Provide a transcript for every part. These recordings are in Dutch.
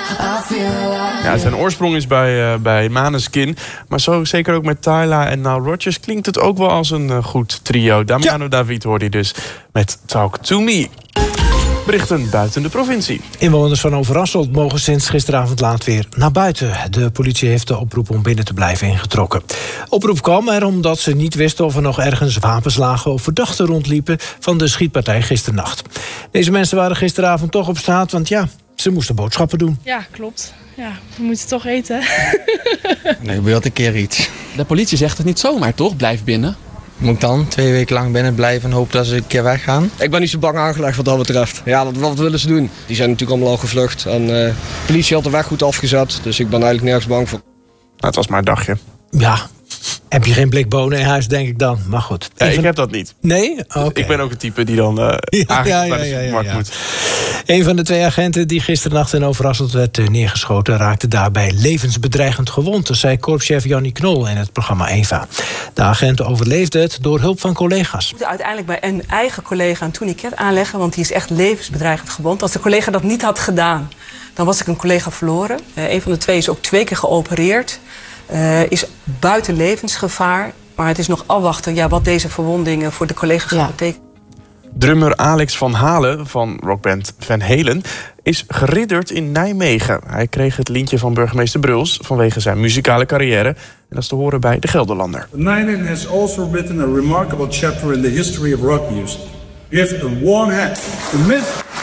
Ja, zijn oorsprong is bij Måneskin. Maar zo zeker ook met Tyla en Nile Rodgers klinkt het ook wel als een goed trio. Damiano David hoorde je dus met Talk to Me. Berichten buiten de provincie. Inwoners van Overasselt mogen sinds gisteravond laat weer naar buiten. De politie heeft de oproep om binnen te blijven ingetrokken. Oproep kwam er omdat ze niet wisten of er nog ergens wapens lagen of verdachten rondliepen van de schietpartij gisternacht. Deze mensen waren gisteravond toch op straat, want ja, ze moesten boodschappen doen. Ja, klopt. Ja, we moeten toch eten. Nee, gebeurt een keer iets. De politie zegt het niet zomaar, toch? Blijf binnen. Moet ik dan 2 weken lang binnen blijven en hoop dat ze een keer weggaan? Ik ben niet zo bang aangelegd wat dat betreft. Ja, wat willen ze doen? Die zijn natuurlijk allemaal al gevlucht. En de politie had de weg goed afgezet. Dus ik ben eigenlijk nergens bang voor. Nou, het was maar een dagje. Ja, heb je geen blik bonen in huis, denk ik dan. Maar goed. Ja, ik heb dat niet. Nee? Okay. Ik ben ook een type die dan naar de supermarkt moet. Een van de 2 agenten die gisternacht in Overasselt werd neergeschoten raakte daarbij levensbedreigend gewond. Dat zei korpschef Jannie Knol in het programma Eva. De agent overleefde het door hulp van collega's. We moeten uiteindelijk bij een eigen collega een tourniquet aanleggen, want die is echt levensbedreigend gewond. Als de collega dat niet had gedaan, dan was ik een collega verloren. Een van de 2 is ook 2 keer geopereerd. Is buiten levensgevaar. Maar het is nog afwachten wat deze verwondingen voor de collega's gaan betekenen. Drummer Alex van Halen van rockband Van Halen is geridderd in Nijmegen. Hij kreeg het lintje van burgemeester Bruls vanwege zijn muzikale carrière. En dat is te horen bij De Gelderlander. Nijmegen has also written a remarkable chapter in the history of rock music. Give a warm hand to Miss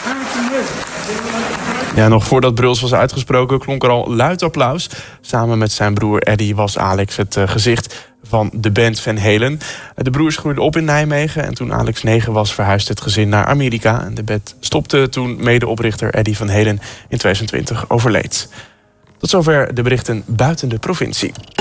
Ja, nog voordat Bruls was uitgesproken klonk er al luid applaus. Samen met zijn broer Eddie was Alex het gezicht van de band Van Halen. De broers groeiden op in Nijmegen en toen Alex 9 was verhuisde het gezin naar Amerika. En de band stopte toen medeoprichter Eddie Van Halen in 2020 overleed. Tot zover de berichten buiten de provincie.